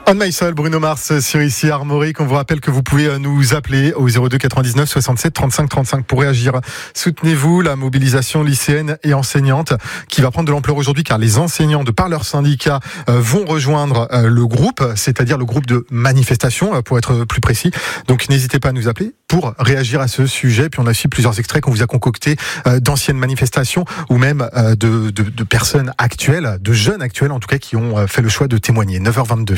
On My Soul, Bruno Mars sur Ici Armorique. On vous rappelle que vous pouvez nous appeler au 02 99 67 35 35 pour réagir. Soutenez-vous la mobilisation lycéenne et enseignante qui va prendre de l'ampleur aujourd'hui car les enseignants de par leur syndicat vont rejoindre le groupe, c'est-à-dire le groupe de manifestation pour être plus précis. Donc n'hésitez pas à nous appeler pour réagir à ce sujet. Puis on a aussi plusieurs extraits qu'on vous a concoctés d'anciennes manifestations ou même de personnes actuelles, de jeunes actuels en tout cas qui ont fait le choix de témoigner. 9h22.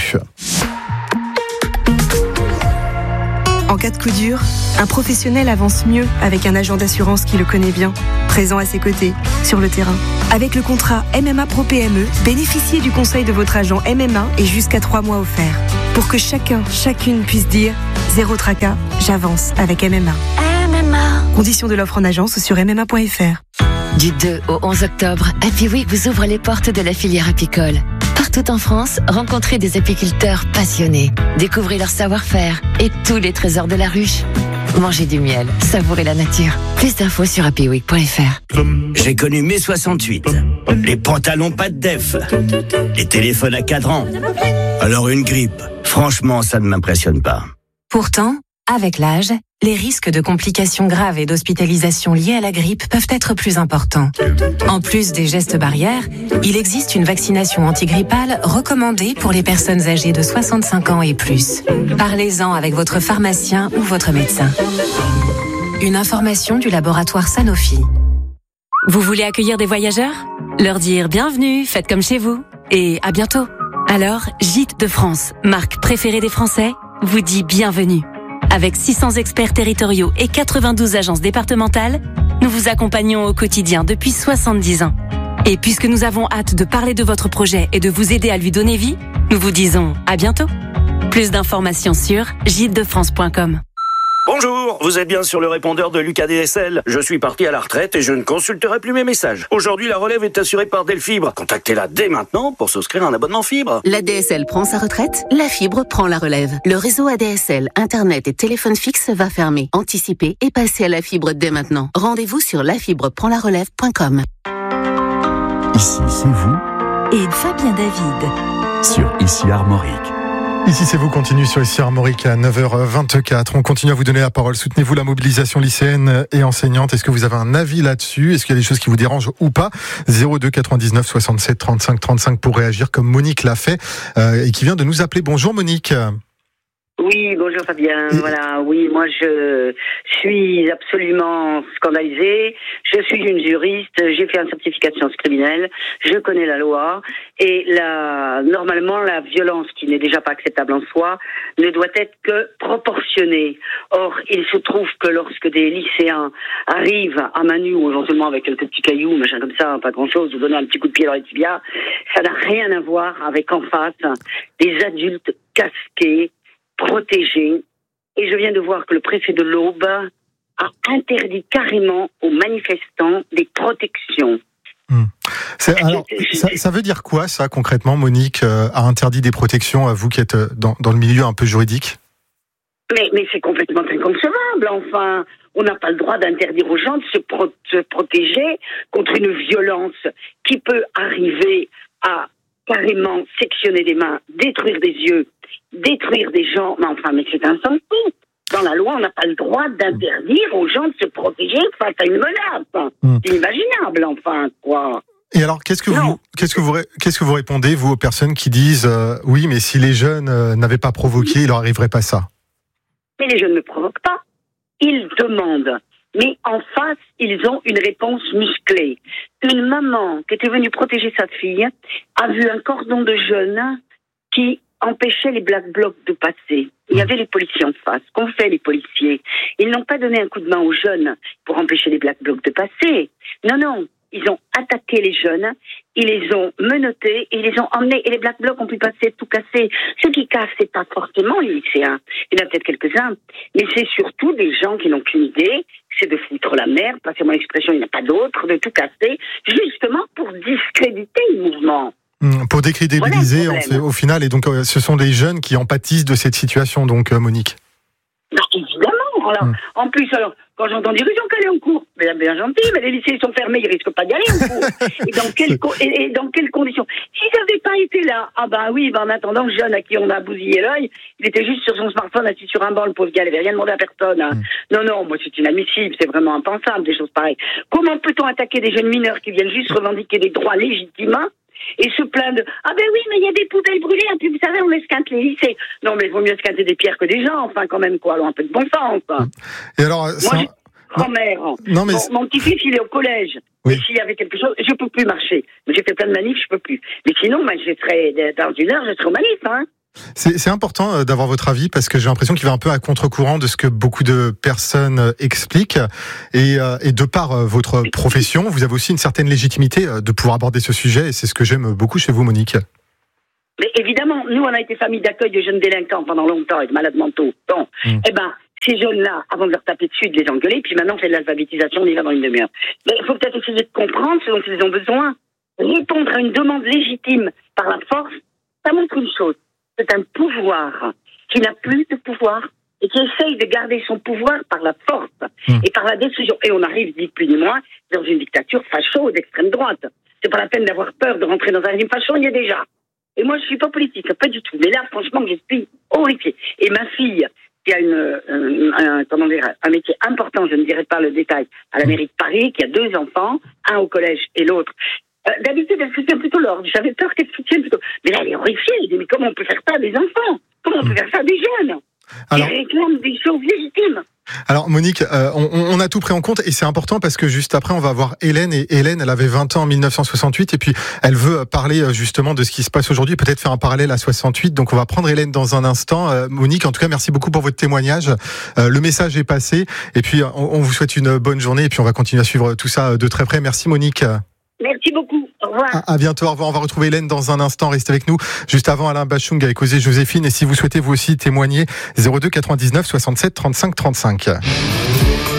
En cas de coup dur, un professionnel avance mieux avec un agent d'assurance qui le connaît bien, présent à ses côtés, sur le terrain. Avec le contrat MMA Pro PME, bénéficiez du conseil de votre agent MMA et jusqu'à 3 mois offerts. Pour que chacune puisse dire « Zéro tracas, j'avance avec MMA ». Conditions de l'offre en agence ou sur MMA.fr. Du 2 au 11 octobre, Happy Week vous ouvre les portes de la filière apicole. Partout en France, rencontrez des apiculteurs passionnés. Découvrez leur savoir-faire et tous les trésors de la ruche. Mangez du miel, savourez la nature. Plus d'infos sur happyweek.fr. J'ai connu mai 68. Les pantalons pas de def. Les téléphones à cadran. Alors une grippe, franchement, ça ne m'impressionne pas. Pourtant, avec l'âge, les risques de complications graves et d'hospitalisation liées à la grippe peuvent être plus importants. En plus des gestes barrières, il existe une vaccination antigrippale recommandée pour les personnes âgées de 65 ans et plus. Parlez-en avec votre pharmacien ou votre médecin. Une information du laboratoire Sanofi. Vous voulez accueillir des voyageurs ? Leur dire bienvenue, faites comme chez vous et à bientôt. Alors, Gîtes de France, marque préférée des Français, vous dit bienvenue. Avec 600 experts territoriaux et 92 agences départementales, nous vous accompagnons au quotidien depuis 70 ans. Et puisque nous avons hâte de parler de votre projet et de vous aider à lui donner vie, nous vous disons à bientôt. Plus d'informations sur gitesdefrance.com. Bonjour, vous êtes bien sur le répondeur de Lucas DSL. Je suis parti à la retraite et je ne consulterai plus mes messages. Aujourd'hui, la relève est assurée par Delfibre. Contactez-la dès maintenant pour souscrire un abonnement fibre. La DSL prend sa retraite, la fibre prend la relève. Le réseau ADSL, Internet et téléphone fixe va fermer. Anticipez et passez à la fibre dès maintenant. Rendez-vous sur lafibreprendlarelève.com. Ici, c'est vous et Fabien David sur Ici Armorique. Ici c'est vous, continue sur Ici Armorique à 9h24. On continue à vous donner la parole. Soutenez-vous la mobilisation lycéenne et enseignante. Est-ce que vous avez un avis là-dessus ? Est-ce qu'il y a des choses qui vous dérangent ou pas ? 02 99 67 35 35 pour réagir comme Monique l'a fait et qui vient de nous appeler. Bonjour Monique. Oui, bonjour Fabien. Voilà, oui, moi je suis absolument scandalisée. Je suis une juriste, j'ai fait un certificat de sciences criminelles, je connais la loi et normalement la violence qui n'est déjà pas acceptable en soi ne doit être que proportionnée. Or, il se trouve que lorsque des lycéens arrivent à main nue ou éventuellement avec quelques petits cailloux, machin comme ça, pas grand-chose, vous donnez un petit coup de pied dans les tibias, ça n'a rien à voir avec en face des adultes casqués, protégés. Et je viens de voir que le préfet de l'Aube a interdit carrément aux manifestants des protections. Alors, ça veut dire quoi ça concrètement, Monique, a interdit des protections à vous qui êtes dans le milieu un peu juridique ? Mais c'est complètement inconcevable, enfin. On n'a pas le droit d'interdire aux gens de se protéger contre une violence qui peut arriver à carrément sectionner des mains, détruire des yeux, détruire des gens. Mais c'est un sans-coup. Dans la loi, on n'a pas le droit d'interdire aux gens de se protéger face à une menace. C'est inimaginable, enfin, quoi. Et alors, qu'est-ce que vous répondez, vous, aux personnes qui disent oui, mais si les jeunes n'avaient pas provoqué, il leur arriverait pas ça ? Mais les jeunes ne provoquent pas. Ils demandent. Mais en face, ils ont une réponse musclée. Une maman qui était venue protéger sa fille a vu un cordon de jeunes qui empêchait les Black Blocs de passer. Il y avait les policiers en face. Qu'ont fait les policiers ? Ils n'ont pas donné un coup de main aux jeunes pour empêcher les Black Blocs de passer. Non. Ils ont attaqué les jeunes, ils les ont menottés, et ils les ont emmenés. Et les Black Blocs ont pu passer, tout casser. Ceux qui cassent, c'est pas forcément les lycéens. Il y en a peut-être quelques-uns. Mais c'est surtout des gens qui n'ont qu'une idée, c'est de foutre la merde, passez-moi l'expression, il n'y en a pas d'autre, de tout casser, justement pour discréditer le mouvement. Pour décrédibiliser, au final. Et donc, ce sont des jeunes qui en pâtissent de cette situation, donc, Monique. Évidemment. Alors, en plus, alors, quand j'entends dire, ils ont qu'à aller en cours. Bien gentil, mais les lycées sont fermés, ils risquent pas d'y aller en cours. Et dans quelles conditions? S'ils n'avaient pas été là, en attendant, le jeune à qui on a bousillé l'œil, il était juste sur son smartphone, assis sur un banc, le pauvre gars, il avait rien demandé à personne. Hein. Non, moi, c'est inadmissible, c'est vraiment impensable, des choses pareilles. Comment peut-on attaquer des jeunes mineurs qui viennent juste revendiquer des droits légitimes et se plaindre mais il y a des poubelles brûlées, et puis vous savez, on esquinte les lycées. Non, mais il vaut mieux esquinter des pierres que des gens, enfin, quand même, quoi. Alors, un peu de bon sens. Et alors, moi, j'ai grand-mère. Mon petit-fils, il est au collège. Oui. Et s'il y avait quelque chose, je peux plus marcher. J'ai fait plein de manifs, je peux plus. Mais sinon, dans 1 heure, je serai au manif, hein. C'est important d'avoir votre avis parce que j'ai l'impression qu'il va un peu à contre-courant de ce que beaucoup de personnes expliquent et de par votre profession, vous avez aussi une certaine légitimité de pouvoir aborder ce sujet et c'est ce que j'aime beaucoup chez vous, Monique. Mais évidemment, nous on a été famille d'accueil de jeunes délinquants pendant longtemps et de malades mentaux. Bon, ces jeunes-là, avant de leur taper dessus, de les engueuler, puis maintenant on fait de l'alphabétisation, on y va dans une demi-heure. Mais il faut peut-être essayer de comprendre ce dont ils ont besoin. Répondre à une demande légitime par la force, ça montre une chose. C'est un pouvoir qui n'a plus de pouvoir et qui essaye de garder son pouvoir par la force et par la destruction. Et on arrive, ni plus ni moins, dans une dictature facho d'extrême droite. C'est pas la peine d'avoir peur de rentrer dans un régime facho, il y a déjà. Et moi, je suis pas politique, pas du tout. Mais là, franchement, je suis horrifiée. Et ma fille, qui a un métier important, je ne dirai pas le détail, à la mairie de Paris, qui a 2 enfants, un au collège et l'autre. D'habitude, elle soutient plutôt l'ordre. J'avais peur qu'elle soutienne plutôt. Mais là, elle est horrifiée. Elle dit, mais comment on peut faire ça à des enfants? Comment on peut faire ça à des jeunes? Ils réclament des choses légitimes. Alors Monique, on a tout pris en compte et c'est important parce que juste après on va voir Hélène et Hélène, elle avait 20 ans en 1968 et puis elle veut parler justement de ce qui se passe aujourd'hui, peut-être faire un parallèle à 68. Donc on va prendre Hélène dans un instant. Monique, en tout cas merci beaucoup pour votre témoignage. Le message est passé et puis on vous souhaite une bonne journée et puis on va continuer à suivre tout ça de très près. Merci Monique. Merci beaucoup. Au revoir. À bientôt. Au revoir. On va retrouver Hélène dans un instant. Restez avec nous. Juste avant, Alain Bachung avec Osée Joséphine. Et si vous souhaitez vous aussi témoigner, 02 99 67 35 35.